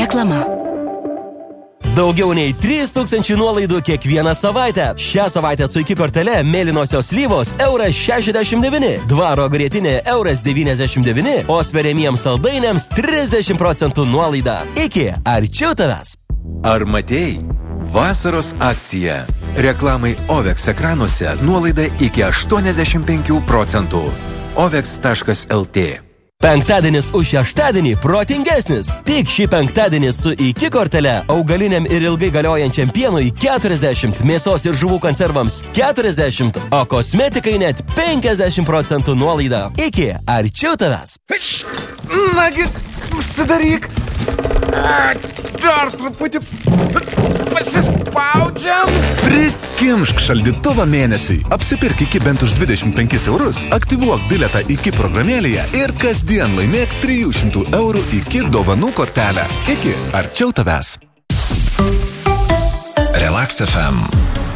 Reklama. Daugiau nei 3000 nuolaidų kiekvieną savaitę. Šią savaitę su iki kortele mėlynosios slyvos €69, dvaro grietinė €99, o sveriamiems saldainiams 30% nuolaida. Iki arčiau tavęs. Ar matei? Vasaros akcija. Reklamai OVEX ekranuose nuolaida iki 85%. OVEX.lt. Penktadienis už šeštadienį protingesnis. Tik šį penktadienį su iki kortele augaliniam ir ilgai galiojančiam pienui 40, mėsos ir žuvų konservams 40, o kosmetikai net 50% nuolaida. Iki arčiau tavęs. Nagi, užsidaryk. Dar truputį pasispaudžiam. Prikimšk šaldytuvą mėnesiui. Apsipirk iki bent už 25 eurus, aktyvuok bilietą iki programėlėje ir kasdien laimėk 300 eurų iki dovanų kortelę. Iki arčiau tavęs. Relax FM.